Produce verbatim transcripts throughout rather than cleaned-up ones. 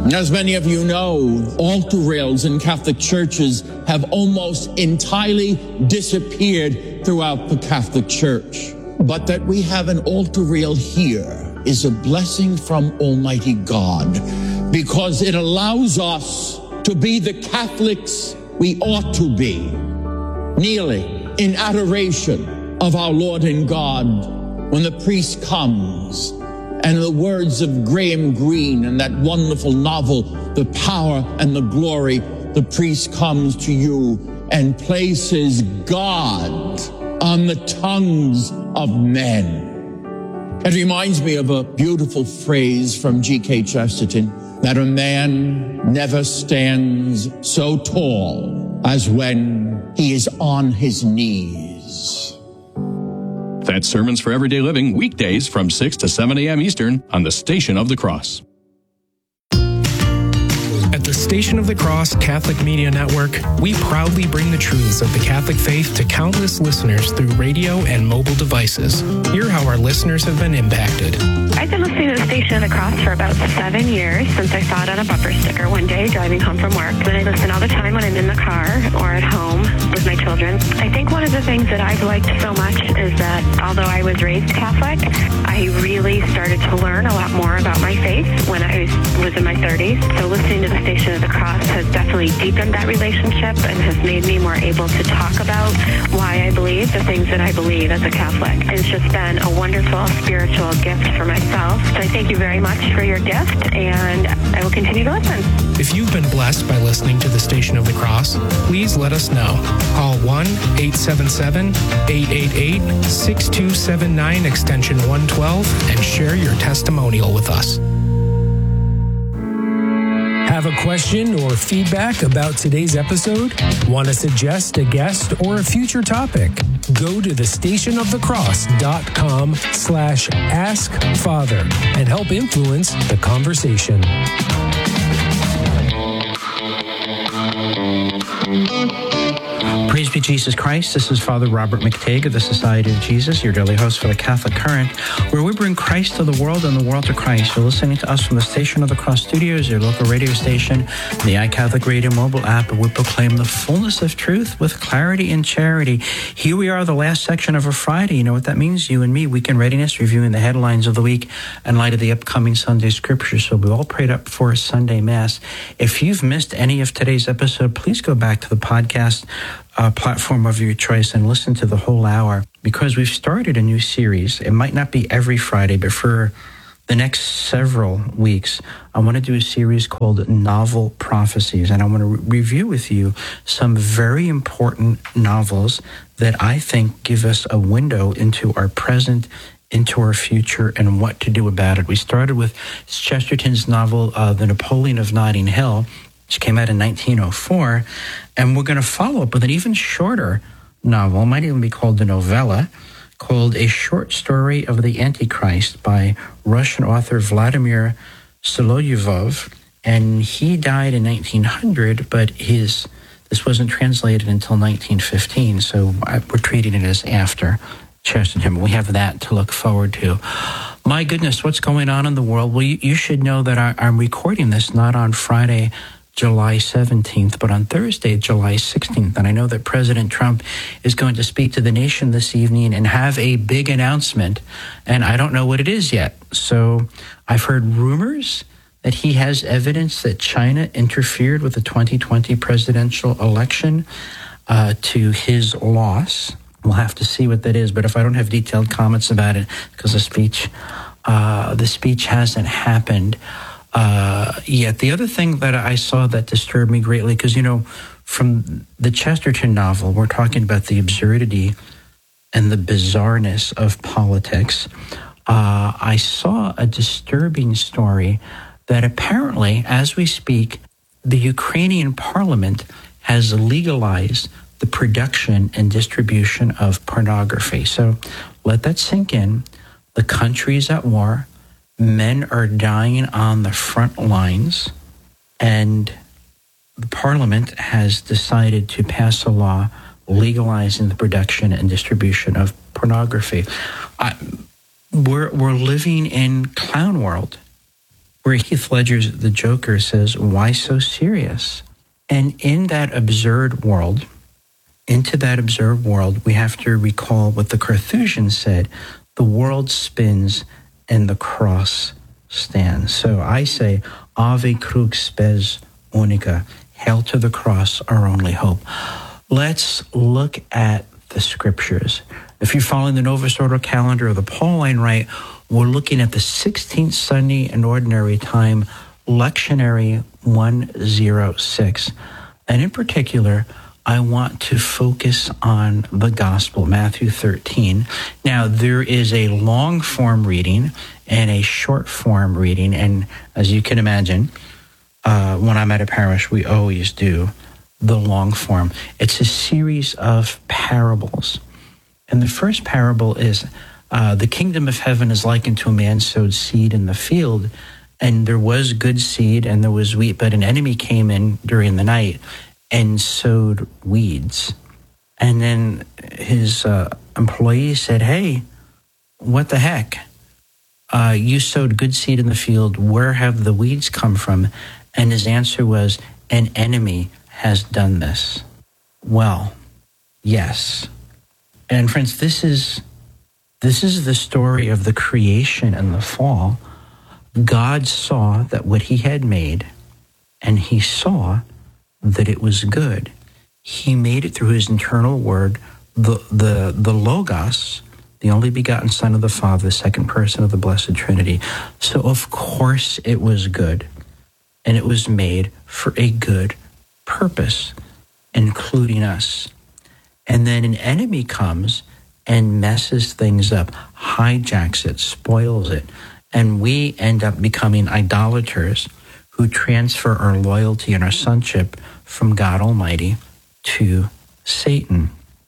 As many of you know, altar rails in Catholic churches have almost entirely disappeared throughout the Catholic Church. But that we have an altar rail here is a blessing from Almighty God, because it allows us to be the Catholics we ought to be, kneeling in adoration of our Lord and God when the priest comes. And the words of Graham Greene and that wonderful novel, The Power and the Glory, the priest comes to you and places God on the tongues of men. It reminds me of a beautiful phrase from G K Chesterton, that a man never stands so tall as when he is on his knees. That's Sermons for Everyday Living, weekdays from six to seven a.m. Eastern on the Station of the Cross. At the Station of the Cross Catholic Media Network, we proudly bring the truths of the Catholic faith to countless listeners through radio and mobile devices. Hear how our listeners have been impacted. I've been listening to the Station of the Cross for about seven years, since I saw it on a bumper sticker one day driving home from work. Then I listen all the time when I'm in the car or at home with my children. I think one of the things that I've liked so much is that although I was raised Catholic, I really started to learn a lot more about my faith when I was, was in my thirties. So listening to the Station of the Cross has definitely deepened that relationship and has made me more able to talk about why I believe the things that I believe as a Catholic. It's just been a wonderful spiritual gift for myself. So I thank you very much for your gift, and I will continue to listen. If you've been blessed by listening to the Station of the Cross, please let us know. Call one eight seven seven, eight eight eight, six two seven nine extension one twelve and share your testimonial with us. Have a question or feedback about today's episode? Want to suggest a guest or a future topic? Go to the station of the cross dot com slash ask father and help influence the conversation. Praise be Jesus Christ. This is Father Robert McTague of the Society of Jesus, your daily host for the Catholic Current, where we bring Christ to the world and the world to Christ. You're listening to us from the Station of the Cross Studios, your local radio station, the iCatholic Radio mobile app, and we proclaim the fullness of truth with clarity and charity. Here we are, the last section of a Friday. You know what that means? You and me, Weekend Readiness, reviewing the headlines of the week in light of the upcoming Sunday Scriptures. So we all prayed up for Sunday Mass. If you've missed any of today's episode, please go back to the podcast Uh, platform of your choice and listen to the whole hour, because we've started a new series. It might not be every Friday, but for the next several weeks, I want to do a series called Novel Prophecies, and I want to re- review with you some very important novels that I think give us a window into our present, into our future, and what to do about it. We started with Chesterton's novel, uh, The Napoleon of Notting Hill, which came out in nineteen oh four, and we're going to follow up with an even shorter novel, it might even be called a novella, called A Short Story of the Antichrist by Russian author Vladimir Solovyov, and he died in nineteen hundred, but his this wasn't translated until nineteen fifteen, so we're treating it as after Chesterton. We have that to look forward to. My goodness, what's going on in the world? Well, you, you should know that I, I'm recording this not on Friday, July seventeenth, but on Thursday, July sixteenth. And I know that President Trump is going to speak to the nation this evening and have a big announcement, and I don't know what it is yet. So I've heard rumors that he has evidence that China interfered with the twenty twenty presidential election uh, to his loss. We'll have to see what that is, but if I don't have detailed comments about it, because the speech, uh, the speech hasn't happened Uh, yet. The other thing that I saw that disturbed me greatly, because, you know, from the Chesterton novel, we're talking about the absurdity and the bizarreness of politics. Uh, I saw a disturbing story that apparently, as we speak, the Ukrainian parliament has legalized the production and distribution of pornography. So let that sink in. The country is at war. Men are dying on the front lines, and the Parliament has decided to pass a law legalizing the production and distribution of pornography. I, we're we're living in clown world. where Heath Ledger's The Joker says, "Why so serious?" And in that absurd world, into that absurd world, we have to recall what the Carthusians said: the world spins and the cross stands. So I say, Ave crux spes unica, hail to the cross, our only hope. Let's look at the scriptures. If you're following the Novus Ordo calendar or the Pauline Rite, we're looking at the sixteenth Sunday in Ordinary Time, Lectionary one oh six. And in particular, I want to focus on the Gospel, Matthew thirteen. Now, there is a long form reading and a short form reading. And as you can imagine, uh, when I'm at a parish, we always do the long form. It's a series of parables. And the first parable is, uh, the kingdom of heaven is likened to a man sowed seed in the field. And there was good seed and there was wheat, but an enemy came in during the night and sowed weeds. And then his uh, employee said, "Hey, what the heck? Uh, you sowed good seed in the field. Where have the weeds come from?" And his answer was, "An enemy has done this." Well, yes. And friends, this is this is the story of the creation and the fall. God saw that what he had made, and he saw that it was good. He made it through his internal word, the, the, the Logos, the only begotten Son of the Father, the second person of the Blessed Trinity. So of course it was good. And it was made for a good purpose, including us. And then an enemy comes and messes things up, hijacks it, spoils it. And we end up becoming idolaters who transfer our loyalty and our sonship from God Almighty to Satan.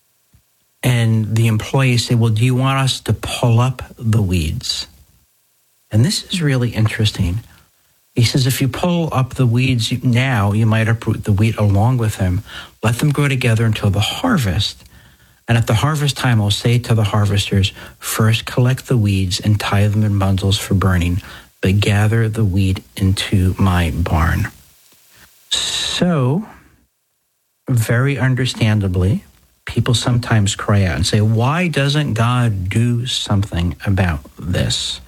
And the employees say, "Well, do you want us to pull up the weeds?" And this is really interesting. He says, if you pull up the weeds now, you might uproot the wheat along with them. Let them grow together until the harvest. And at the harvest time, I'll say to the harvesters, first collect the weeds and tie them in bundles for burning, but gather the wheat into my barn. So, very understandably, people sometimes cry out and say, why doesn't God do something about this?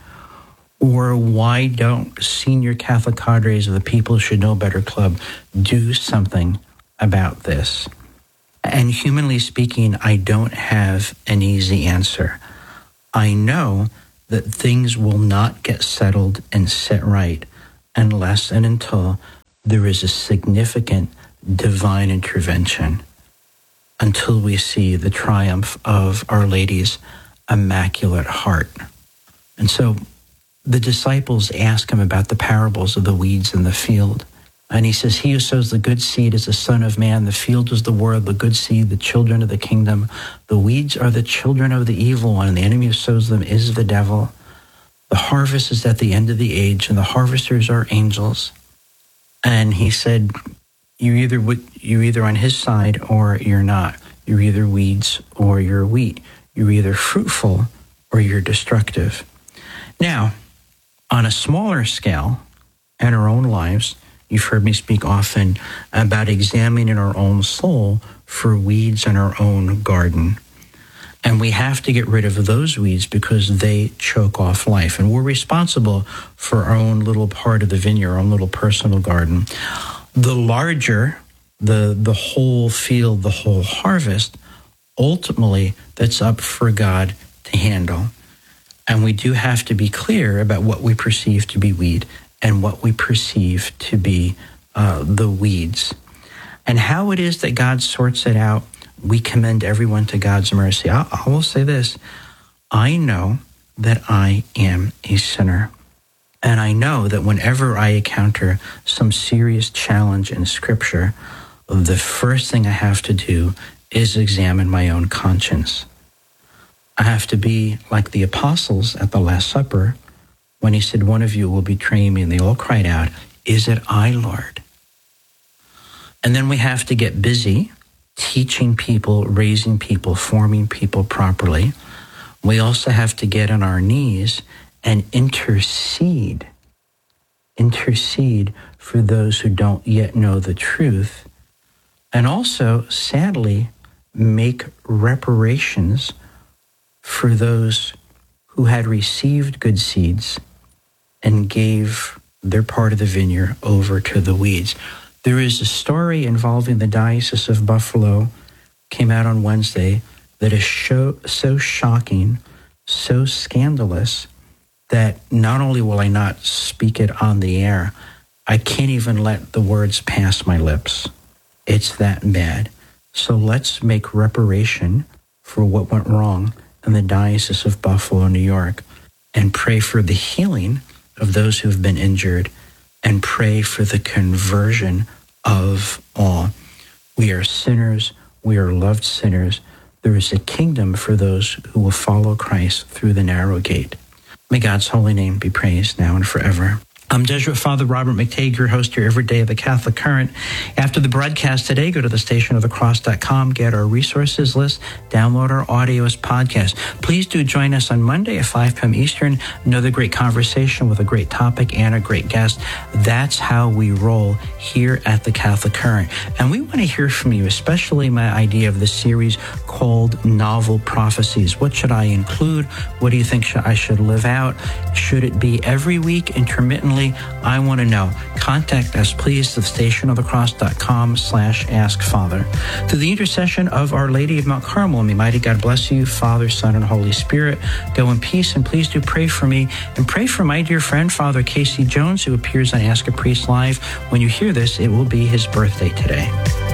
Or why don't senior Catholic cadres of the People Should Know Better Club do something about this? And humanly speaking, I don't have an easy answer. I know that things will not get settled and set right unless and until there is a significant divine intervention, until we see the triumph of Our Lady's Immaculate Heart. And so the disciples ask him about the parables of the weeds in the field. And he says, he who sows the good seed is the Son of Man. The field is the world, the good seed, the children of the kingdom. The weeds are the children of the evil one, and the enemy who sows them is the devil. The harvest is at the end of the age, and the harvesters are angels. And he said, you're either, you're either on his side or you're not. You're either weeds or you're wheat. You're either fruitful or you're destructive. Now, on a smaller scale, in our own lives, you've heard me speak often about examining our own soul for weeds in our own garden. And we have to get rid of those weeds because they choke off life. And we're responsible for our own little part of the vineyard, our own little personal garden. The larger, the, the whole field, the whole harvest, ultimately that's up for God to handle. And we do have to be clear about what we perceive to be weed and what we perceive to be uh, the weeds. And how it is that God sorts it out, we commend everyone to God's mercy. I, I will say this. I know that I am a sinner. And I know that whenever I encounter some serious challenge in Scripture, the first thing I have to do is examine my own conscience. I have to be like the apostles at the Last Supper when he said, one of you will betray me, and they all cried out, is it I, Lord? And then we have to get busy teaching people, raising people, forming people properly. We also have to get on our knees and intercede, intercede for those who don't yet know the truth, and also, sadly, make reparations for those who had received good seeds and gave their part of the vineyard over to the weeds. There is a story involving the Diocese of Buffalo, came out on Wednesday, that is so, so shocking, so scandalous, that not only will I not speak it on the air, I can't even let the words pass my lips. It's that bad. So let's make reparation for what went wrong in the Diocese of Buffalo, New York, and pray for the healing of those who have been injured, and pray for the conversion of all. We are sinners. We are loved sinners. There is a kingdom for those who will follow Christ through the narrow gate. May God's holy name be praised now and forever. I'm Jesuit Father Robert McTague, your host here every day of the Catholic Current. After the broadcast today, go to the station of the cross dot com, get our resources list, download our audio as podcast. Please do join us on Monday at five p.m. Eastern. Another great conversation with a great topic and a great guest. That's how we roll here at the Catholic Current. And we want to hear from you, especially my idea of the series called Novel Prophecies. What should I include? What do you think I should live out? Should it be every week, intermittently? I want to know. Contact us, please, to the station of the cross dot com slash ask father. Through the intercession of Our Lady of Mount Carmel, may mighty God bless you, Father, Son, and Holy Spirit. Go in peace, and please do pray for me, and pray for my dear friend, Father Casey Jones, who appears on Ask a Priest Live. When you hear this, it will be his birthday today.